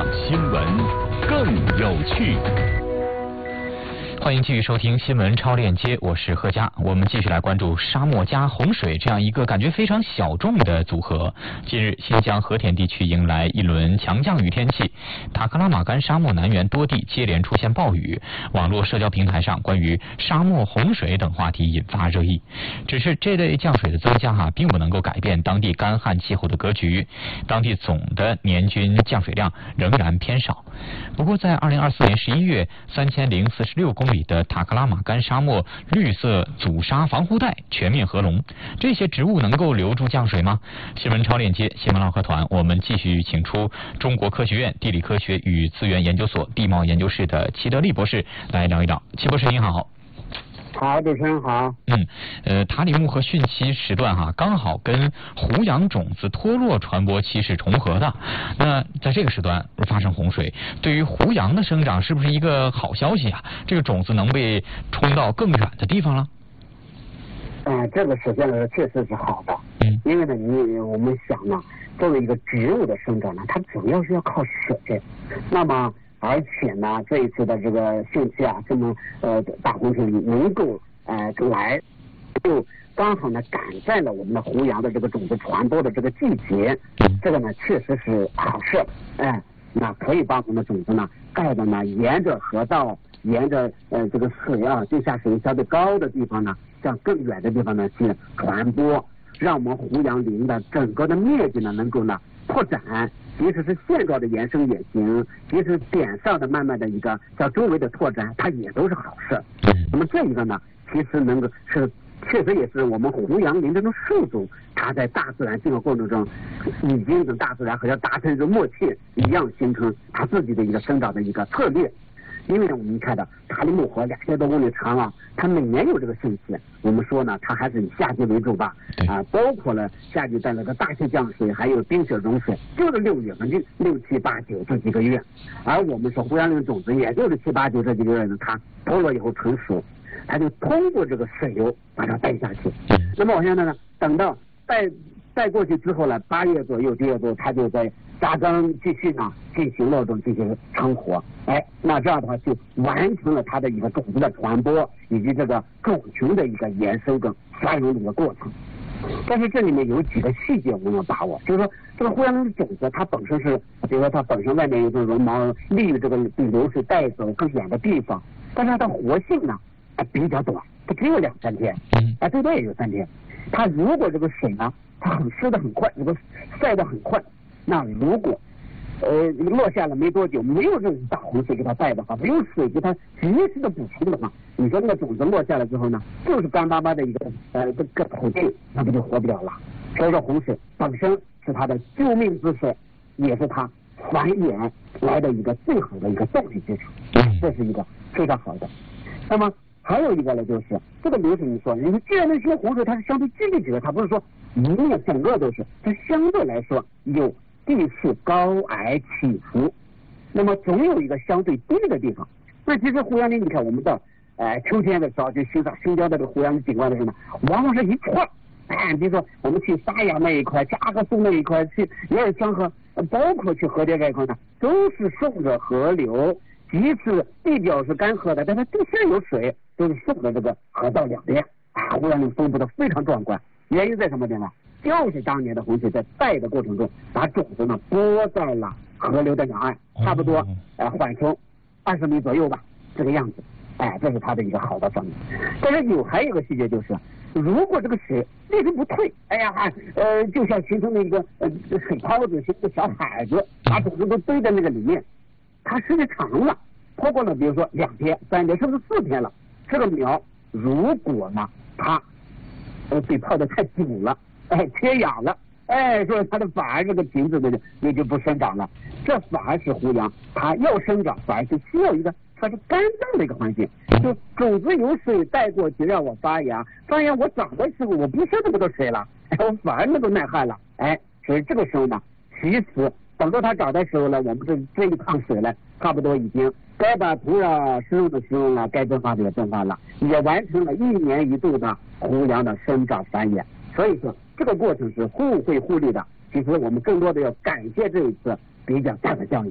新闻更有趣。欢迎继续收听新闻超链接，我是贺佳。我们继续来关注沙漠加洪水这样一个感觉非常小众的组合。近日，新疆和田地区迎来一轮强降雨天气，塔克拉玛干沙漠南缘多地接连出现暴雨，网络社交平台上关于沙漠洪水等话题引发热议。只是这类降水的增加并不能够改变当地干旱气候的格局，当地总的年均降水量仍然偏少。不过，在2024年11月，3046公里的塔克拉玛干沙漠绿色阻沙防护带全面合龙，这些植物能够留住降水吗？新闻超链接新闻唠嗑团，我们继续请出中国科学院地理科学与资源研究所地貌研究室的齐德利博士来聊一聊。齐博士您好。 好，主持人好。 塔里木和汛期时段刚好跟胡杨种子脱落传播期是重合的。那在这个时段发生洪水，对于胡杨的生长是不是一个好消息啊？这个种子能被冲到更远的地方了？ 这个实现的确实是好的。因为呢，我们想呢，作为一个植物的生长呢，它主要是要靠水。那么而且呢，这一次的这个汛期这么大洪水能够来，就刚好呢赶在了我们的胡杨的这个种子传播的这个季节，这个呢确实是好事。那可以把我们的种子呢盖的呢沿着河道，沿着这个水地下水相对高的地方呢，向更远的地方呢去传播，让我们胡杨林的整个的面积呢能够呢拓展。即使是线状的延伸也行，即使点上的慢慢的一个向周围的拓展，它也都是好事。那么这一个呢，其实能够是确实也是我们胡杨林这种树种，它在大自然进化过程中，已经跟大自然好像达成一种默契一样，形成它自己的一个生长的一个策略。因为呢，我们看到塔里木河2000多公里长它每年有这个汛期。我们说呢，它还是以夏季为主吧。包括了夏季的那个大雪降水，还有冰雪融水，就是6月份6、7、8、9这几个月。而我们说胡杨林种子，也就是7、8、9这几个月呢，它脱落以后成熟，它就通过这个水流把它带下去。那么我现在呢，等到带过去之后呢，8月左右、9月左右，它就在扎根继续呢进行了进行生活。那这样的话就完成了它的一个种子的传播，以及这个种群的一个延伸跟繁荣的一个过程。但是这里面有几个细节我们要把握，就是说这个胡杨林的种子它本身是，比如说它本身外面有这种绒毛，利于这个比流水带走更远的地方，但是它的活性呢比较短，它只有2、3天，最多也就3天。它如果这个水呢它很湿的很快，如果晒得很快，那如果落下了没多久，没有这种大洪水给它带的话，没有水给它及时的补充的话，你说那个种子落下来之后呢，就是干巴巴的一个这个土地，那不就活不了了。所以说洪水本身是它的救命之水，也是它繁衍来的一个最好的一个动力基础，这是一个非常好的。那么还有一个呢，就是这个流水，你说既然那些洪水它是相对剧烈几个，它不是说一面整个都是，它相对来说有地势高矮起伏，那么总有一个相对低的地方。那其实胡杨林，你看我们到秋天的时候就欣赏新疆的这个胡杨林景观的时候呢，往往是一串。比如说我们去沙雅那一块、加克苏那一块，去有点江河，包括去河间这一块呢，都是顺着河流，即使地表是干涸的，但它地下有水，都是顺着这个河道两边胡杨林分布的非常壮观。原因在什么地方？就是当年的洪水在带的过程中，把种子呢播在了河流的两岸，差不多缓冲20米左右吧，这个样子。这是它的一个好的方面。但是还有一个细节就是，如果这个水一直不退，就像形成了一个水泡子，形成一个小海子，把种子都堆在那个里面，它时间长了，拖过了比如说2天、3天，甚至4天了，这个苗如果呢它被泡得太久了，缺氧了，所以它的反而这个瓶子也就不生长了。这反而是胡杨它要生长，反而是需要一个它是干燥的一个环境，就种子有水带过去让我发芽，我长的时候我不需要这么多水了，我反而能够耐旱了。所以这个时候呢，其实等到它长的时候呢，我们这一趟水呢，差不多已经该把土壤施用的施用了，该增发的也增发了，也完成了1年1度的胡杨的生长繁衍。所以说这个过程是互惠互利的。其实我们更多的要感谢这一次比较大的降雨。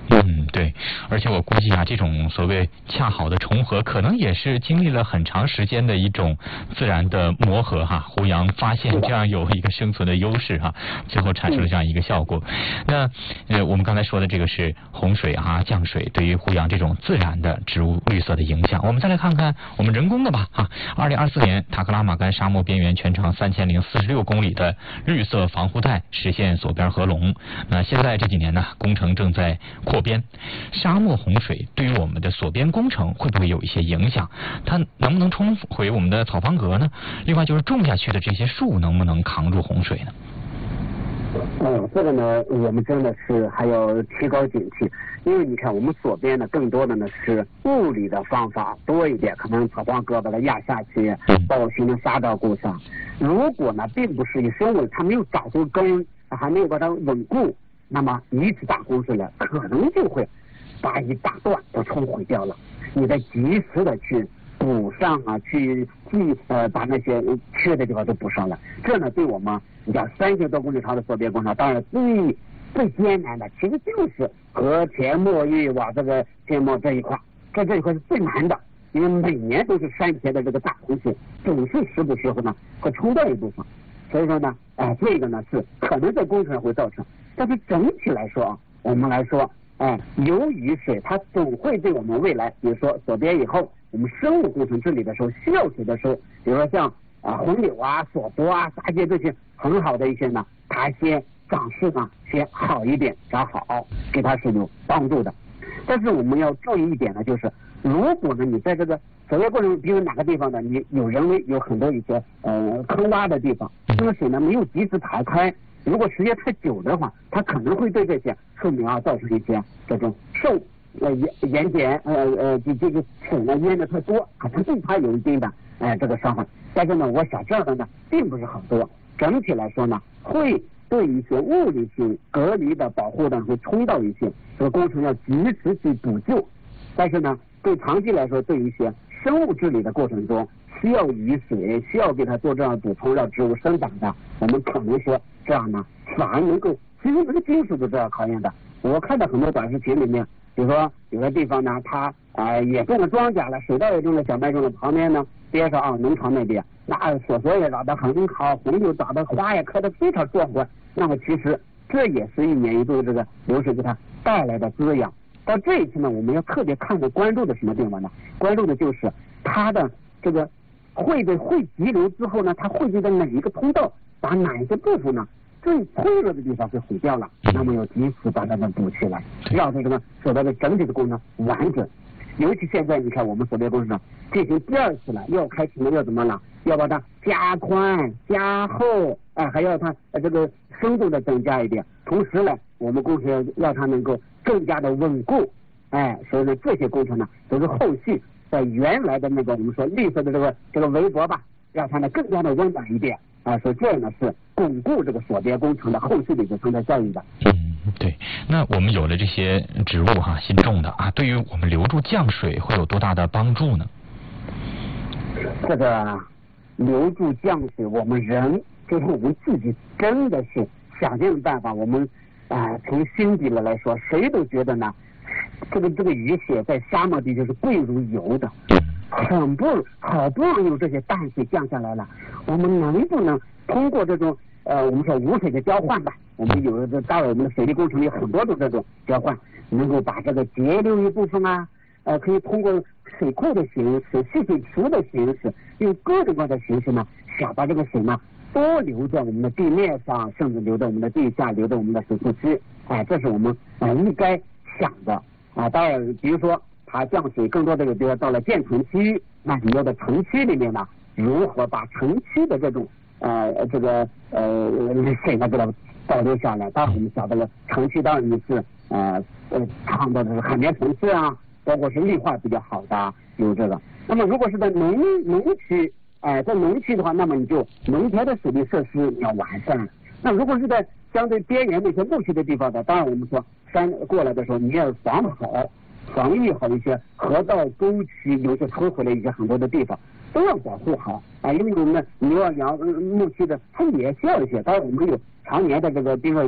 对，而且我估计啊，这种所谓恰好的重合，可能也是经历了很长时间的一种自然的磨合哈。胡杨发现这样有一个生存的优势哈，最后产生了这样一个效果。那我们刚才说的这个是洪水啊、降水对于胡杨这种自然的植物绿色的影响。我们再来看看我们人工的吧哈。2024年，塔克拉玛干沙漠边缘全长3046公里的绿色防护带实现锁边合拢。那现在这几年呢，工程正在扩编。沙漠洪水对于我们的锁边工程会不会有一些影响？它能不能冲毁我们的草房格呢？另外就是种下去的这些树能不能扛住洪水呢？ 这个呢，我们真的是还要提高警惕，因为你看我们锁边呢，更多的呢是物理的方法多一点，可能草房格把它压下去，保形成沙道固上。如果呢，并不是以生物它没有长出根，还没有把它稳固，那么一次大洪水了，可能就会把一大段都冲毁掉了。你得及时的去补上啊，把那些缺的地方都补上了。这呢，对我们你讲3000多公里长的锁边工程，当然最艰难的，其实就是和田墨玉往这个田墨这一块，这一块是最难的，因为每年都是山前的这个大洪水，总是时不时呢会冲掉一部分。所以说呢，这个呢是可能在工程上会造成，但是整体来说啊，我们来说，由于水它总会对我们未来，比如说锁边以后，我们生物工程治理的时候需要水的时候，比如说像红柳啊、锁柏啊、杂节这些很好的一些呢，它先长势呢先好一点，长好，给它是有帮助的。但是我们要注意一点呢，就是如果呢你在这个锁边过程中，比如哪个地方呢，你有人为有很多一些坑洼的地方，这个水呢没有及时排开，如果时间太久的话，它可能会对这些树苗啊造成一些这种受盐碱这个水呢淹的太多，可能对它有一定的这个伤害。但是呢，我想这样的呢并不是很多，整体来说呢会对一些物理性隔离的保护呢会冲到一些，这个工程要及时去补救。但是呢，对长期来说，对一些生物治理的过程中需要雨水，需要给它做这样补充，让植物生长的，我们可能说这样呢反而能够，其实这个技术都这样考验的。我看到很多短视频里面，比如说有的地方呢，它也种了庄稼了，水稻也种了，小麦种了，旁边呢边上农场那边，那锁索也长得很好，红柳长得花也开得非常壮观。那么其实这也是一年一度这个流水给它带来的滋养。到这一次呢，我们要特别关注的什么地方呢？关注的就是它的这个会急流之后呢，它汇聚的哪一个通道，把哪一个部分呢最脆弱的地方给毁掉了，那么要及时把它们补起来，让这个所谓的整体的工程完整。尤其现在你看我们锁边工程进行第二次了，要开启了，要怎么了？要把它加宽加厚，还要它这个深度的增加一点。同时呢，我们工程让它能够更加的稳固，所以呢这些工程呢都是后续在原来的那个我们说绿色的这个围脖吧，让它呢更加的温暖一点，所以这呢是巩固这个锁边工程的后续的一个生态效应的。 对，那我们有了这些植物新种的对于我们留住降水会有多大的帮助呢？ 这个留住降水，我们人就是我们自己真的是想尽办法，我们从心底来说，谁都觉得呢，这个雨水在沙漠地就是贵如油的，好不容易有这些淡水降下来了，我们能不能通过这种我们说无水的交换吧，我们有的当然我们的水利工程有很多种这种交换，能够把这个节流一部分可以通过水库的形式、蓄水池的形式，用各种各样的形式呢，想把这个水呢多留在我们的地面上，甚至留在我们的地下，留在我们的水库区，这是我们应该想的当然，比如说它降水更多的比如到了建成区，那你要在城区里面呢，如何把城区的这种水呢给它保留下来？当然我们晓得了，城区当然你是倡导的是海绵城市包括是绿化比较好的有这个。那么如果是在农区，在农区的话，那么你就农田的水利设施你要完善。那如果是在相对边缘那些牧区的地方的，当然我们说山过来的时候，你要防御好一些河道沟渠，有些摧毁了一些很多的地方，都要保护好因为我们牛羊牧区的它也需要一些，当然我们有常年的这个比如说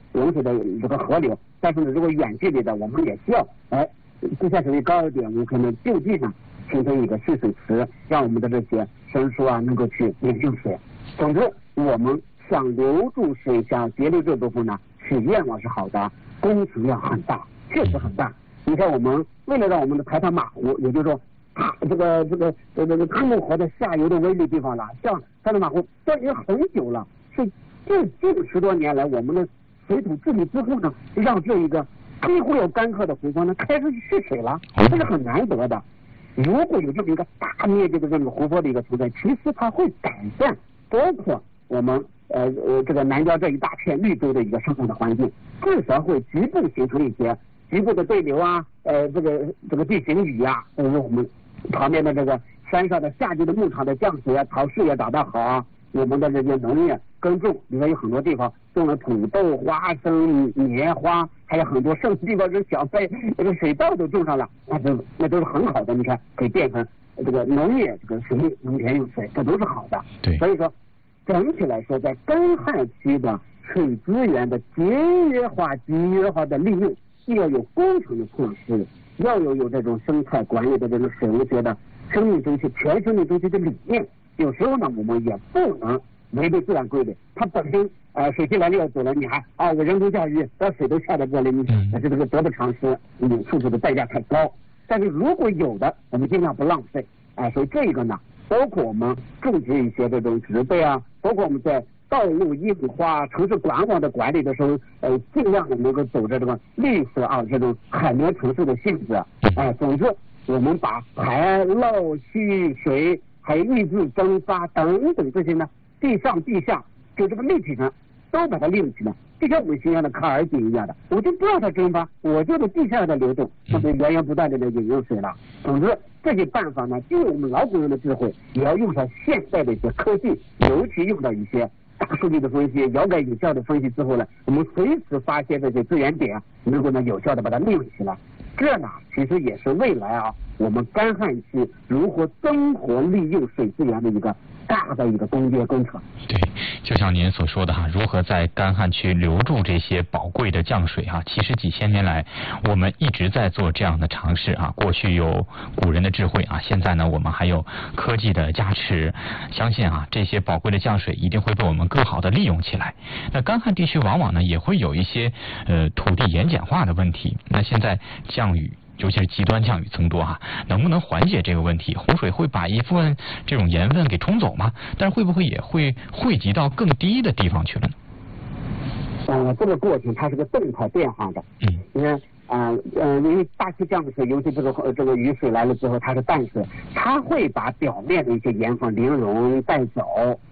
涌水的这个河流，但是呢，如果远距离的，我们也需要地下水位高一点，我们可能就地呢形成一个蓄水池，让我们的这些生疏啊能够去领用水。总之，我们想留住水下节流这部分呢，是愿望是好的，工程量很大，确实很大。你看，我们为了让我们的排滩马湖，也就是说，这个康木河的下游的微粒地方了，像排滩马湖，这已经很久了，是这近10多年来，我们的水土治理之后呢，让这一个几乎要干涸的湖泊呢开始蓄水了，这是很难得的。如果有这么一个大面积的这个湖泊的一个存在，其实它会改善包括我们这个南郊这一大片绿洲的一个生活的环境，至少会局部形成一些局部的对流啊，这个地形雨啊，我们旁边的这个山上的夏季的牧场的降水啊，草势也长得好啊。我们的这些农业耕种，里面有很多地方种了土豆、花生、棉花，还有很多甚至地方是小麦，这个水稻都种上了，那都是很好的。你看，可以变成这个农业这个水利农田用水，这都是好的。 对， 所以说整体来说，在干旱期的水资源的节约化、集约化的利用，既要有工程的措施，要有这种生态管理的这种水务学的生命周期、全生命周期的理念。有时候呢，我们也不能违背自然规律。它本身水汽来了要走了，你还我人工降雨，把水都下到这里，这个得不偿失，你付出的代价太高。但是如果有的，我们尽量不浪费。所以这个呢，包括我们种植一些这种植被啊，包括我们在道路硬化、城市管网的管理的时候，尽量的能够走着这个绿色这种海绵城市的性质。总之，我们把排涝蓄水。还有抑制蒸发等等这些呢，地上地下就这个立体上都把它利用起来，就像我们形象的卡尔井一样的，我就不让它蒸发，我就在地下的流动，那么源源不断的引用水了。总之，这些办法呢，就我们老古人的智慧，也要用上现代的一些科技，尤其用到一些大数据的分析、遥感有效的分析之后呢，我们随时发现这些资源点，能够呢有效的把它利用起来。这呢，其实也是未来我们干旱期如何增活利用水资源的一个大的一个工业工程。 对，就像您所说的如何在干旱区留住这些宝贵的降水其实几千年来我们一直在做这样的尝试过去有古人的智慧现在呢我们还有科技的加持，相信这些宝贵的降水一定会被我们更好的利用起来。那干旱地区往往呢也会有一些土地盐碱化的问题，那现在降雨尤其是极端降雨增多能不能缓解这个问题？洪水会把一部分这种盐分给冲走吗？但是会不会也会汇集到更低的地方去了呢？ 这个过程它是个动态变化的。你看因为大气降水，尤其这个雨水来了之后，它是淡水，它会把表面的一些盐分零溶带走。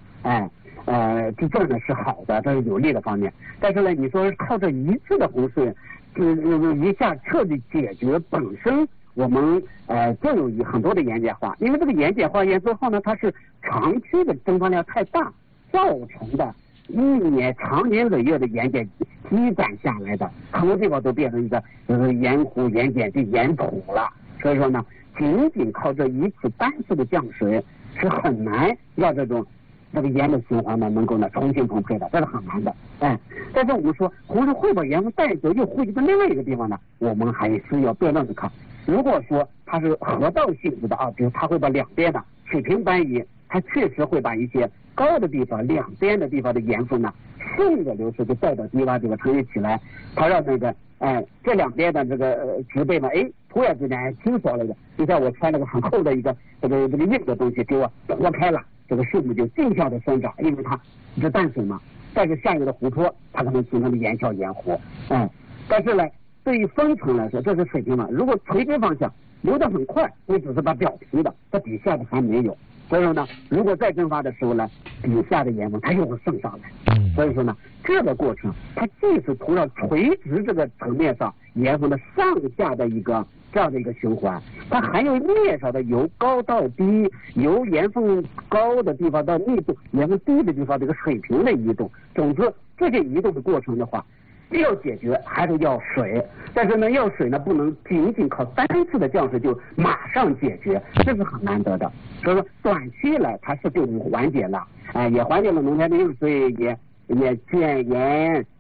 这呢是好的，这是有利的方面。但是呢，你说靠着一次的洪水一下彻底解决本身我们就有很多的盐碱化，因为这个盐碱化盐之后呢，它是长期的蒸发量太大造成的，长年累月的盐碱积攒下来的，很多地方都变成一个盐湖、盐碱地、盐土了。所以说呢，仅仅靠这一次单次的降水是很难让这个盐的循环呢能够重新分配的，这是很难的。但是我们说洪水会把盐分带走，又汇集到另外一个地方呢，我们还是要辩论着看。如果说它是河道性质的比如它会把两边的水平搬移，它确实会把一些高的地方两边的地方的盐分呢顺着流水就带到低洼这个沉积起来，它让这两边的这个植被呢突然之间清爽了的，就像我穿那个很厚的一个这个硬的东西给我脱开了，这个树木就径向的生长，因为它是淡水嘛，带着下游的湖泊，它可能形成的盐沼盐湖。但是呢，对于风层来说，这是水平嘛，如果垂直方向流得很快，你只是把表皮的，它底下的还没有。所以说呢，如果再蒸发的时候呢，底下的盐分它又会渗上来。所以说呢，这个过程它既是土壤垂直这个层面上盐分的上下的一个这样的一个循环，它还有面上的由高到低，由盐分高的地方到密度盐分低的地方这个水平的移动。总之，这些移动的过程的话，要解决还是要水，但是呢，要水呢不能仅仅靠单次的降水就马上解决，这是很难得的。所以说，短期来它是就缓解了，也缓解了农田的用水，也减盐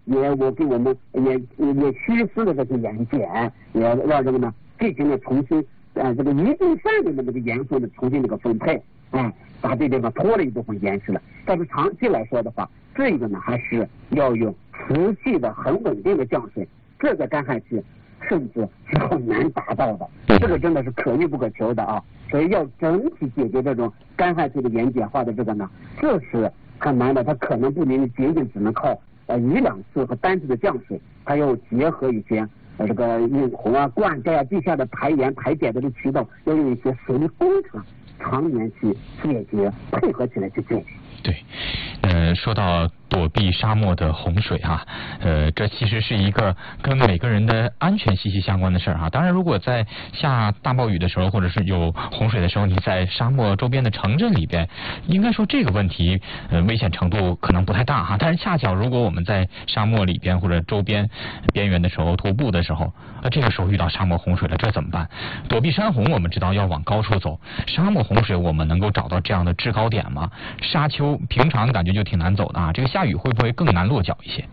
我给我们也虚实的这些盐碱，也让这个呢进行了重新这个一定范围的这个盐分的重新这个分配，把这地方脱了一部分盐食了。但是长期来说的话，这个呢还是要有持续的很稳定的降水，这个干旱期甚至是很难达到的，这个真的是可遇不可求的啊！所以要整体解决这种干旱期的盐碱化的这个呢，这是很难的。它可能不仅只能靠1、2次和单次的降水，它要结合一些这个引洪啊、灌溉啊、地下的排盐排碱的渠道，要用一些水利工程常年去解决，配合起来去解决。 对，说到躲避沙漠的洪水这其实是一个跟每个人的安全息息相关的事儿当然，如果在下大暴雨的时候，或者是有洪水的时候，你在沙漠周边的城镇里边，应该说这个问题危险程度可能不太大但是恰巧如果我们在沙漠里边或者周边边缘的时候徒步的时候，这个时候遇到沙漠洪水了，这怎么办？躲避山洪我们知道要往高处走，沙漠洪水我们能够找到这样的制高点吗？沙丘平常感觉就挺难走的这个下雨会不会更难落脚一些？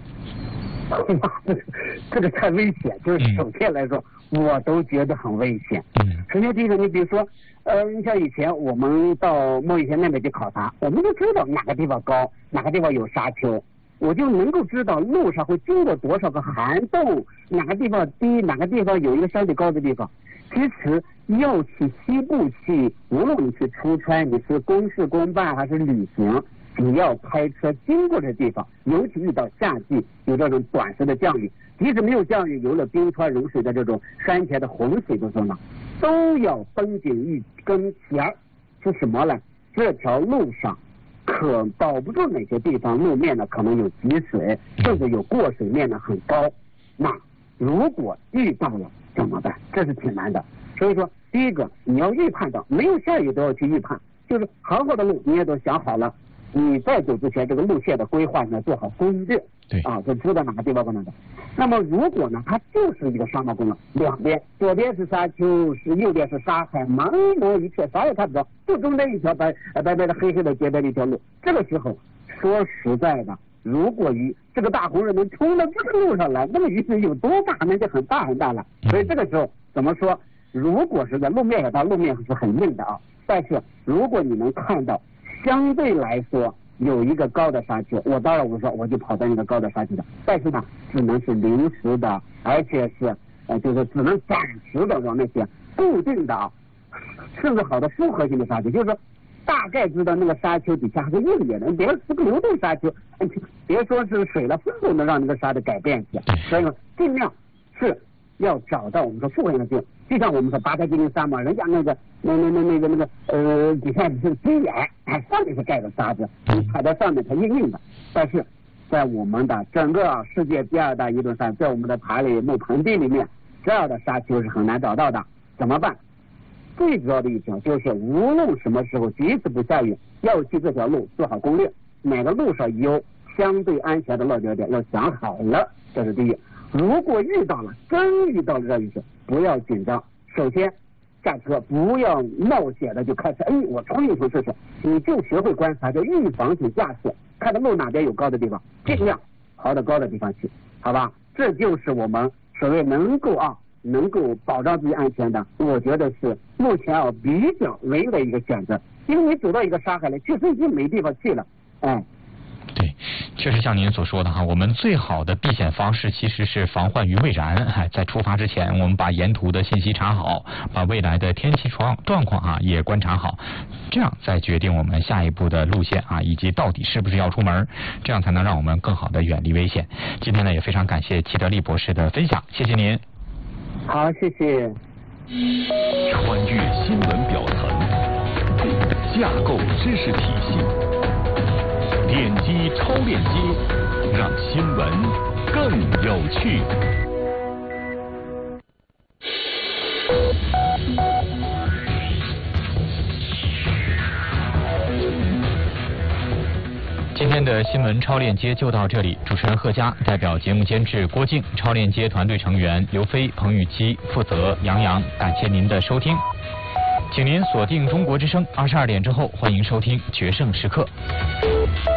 这个太危险，就是首先来说，我都觉得很危险。首先第一个，你比如说，你像以前我们到莫一些那边去考察，我们就知道哪个地方高，哪个地方有沙丘，我就能够知道路上会经过多少个涵洞，哪个地方低，哪个地方有一个相对高的地方。其实要去西部去，无论你去出差，你是公事公办还是旅行，只要开车经过这地方，尤其遇到夏季有这种短时的降雨，即使没有降雨，有了冰川融水的这种山前的洪水的时候呢，都要绷紧一根弦，是什么呢？这条路上可保不住哪些地方路面呢可能有积水，甚至有过水面呢很高。那如果遇到了怎么办？这是挺难的。所以说，第一个你要预判到，没有下雨都要去预判，就是好好的路你也都想好了。你在走之前，这个路线的规划呢做好攻略，就知道哪个地方不能走。那么如果呢，它就是一个沙漠公路，两边左边是沙丘，右边是沙海，茫茫一片，啥也看不着，就中间一条白白的黑黑的洁白的一条路。这个时候说实在的，如果这个大洪水能冲到这个路上来，那么雨水有多大，那就很大很大了。所以这个时候怎么说？如果是在路面上，路面是很硬的但是如果你能看到相对来说有一个高的沙丘，我当然我就跑到那个高的沙丘的，但是呢只能是临时的，而且是就是只能暂时的让那些固定的甚至好的复合性的沙丘，就是说大概知道那个沙丘底下还是硬一点的，别是个流动沙丘，别说是水了，风都能让那个沙的改变去。所以说尽量是要找到我们说复合性的沙丘，就像我们说八达岭沙漠，人家那个底下是堆岩，上面是盖的沙子，你踩在上面它硬硬的。但是在我们的整个世界第2大移动山，在我们的塔里木盆地里面，这样的沙丘是很难找到的。怎么办？最主要的一条就是无论什么时候，即使不下雨，要去这条路做好攻略，哪个路上有相对安全的落脚点要想好了，这是第一。如果真遇到了这雨水，不要紧张，首先下车，不要冒险的就开始我冲一冲试试，你就学会观察，就预防性驾驶，看到路哪边有高的地方，尽量跑到高的地方去，好吧？这就是我们所谓能够保障自己安全的，我觉得是目前比较唯一的一个选择。因为你走到一个沙海里，确实已经没地方去了， 对，确实像您所说的我们最好的避险方式其实是防患于未然。在出发之前，我们把沿途的信息查好，把未来的天气状况也观察好，这样再决定我们下一步的路线以及到底是不是要出门，这样才能让我们更好的远离危险。今天呢，也非常感谢齐德利博士的分享，谢谢您。 好，谢谢。 穿越新闻表层，架构知识体系，点击超链接，让新闻更有趣。 今天的新闻超链接就到这里，主持人贺佳代表节目监制郭靖，超链接团队成员刘飞、彭雨基，负责杨洋，感谢您的收听，请您锁定中国之声，22点之后欢迎收听决胜时刻。